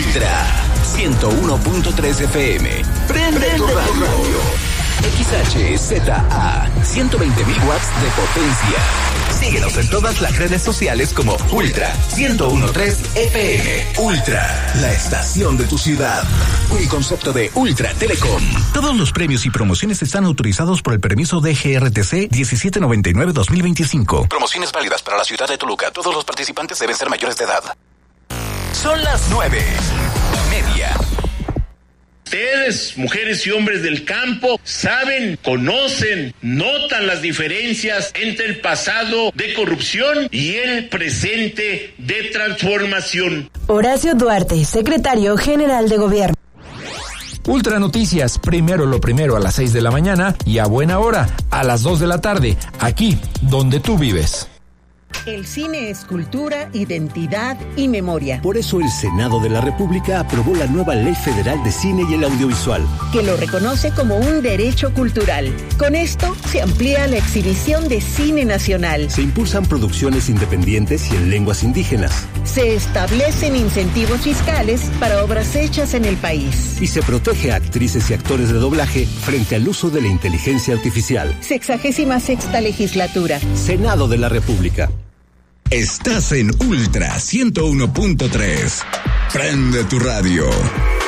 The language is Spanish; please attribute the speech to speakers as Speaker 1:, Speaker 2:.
Speaker 1: Ultra 101.3 FM. Prende tu radio. XHZA 120.000 watts de potencia. Síguenos en todas las redes sociales como Ultra 101.3 FM. Ultra, la estación de tu ciudad. Un concepto de Ultra Telecom. Todos los premios y promociones están autorizados por el permiso de GRTC 1799-2025. Promociones válidas para la ciudad de Toluca. Todos los participantes deben ser mayores de edad. Son las 9:30.
Speaker 2: Ustedes, mujeres y hombres del campo, saben, conocen, notan las diferencias entre el pasado de corrupción y el presente de transformación.
Speaker 3: Horacio Duarte, secretario general de Gobierno.
Speaker 4: Ultra Noticias, primero lo primero a las 6 de la mañana y a buena hora, a las 2 de la tarde, aquí donde tú vives.
Speaker 5: El cine es cultura, identidad y memoria.
Speaker 6: Por eso el Senado de la República aprobó la nueva Ley Federal de Cine y el Audiovisual,
Speaker 5: que lo reconoce como un derecho cultural. Con esto se amplía la exhibición de cine nacional.
Speaker 6: Se impulsan producciones independientes y en lenguas indígenas.
Speaker 5: Se establecen incentivos fiscales para obras hechas en el país.
Speaker 6: Y se protege a actrices y actores de doblaje frente al uso de la inteligencia artificial.
Speaker 5: 66ª legislatura.
Speaker 6: Senado de la República.
Speaker 1: Estás en Ultra 101.3. Prende tu radio.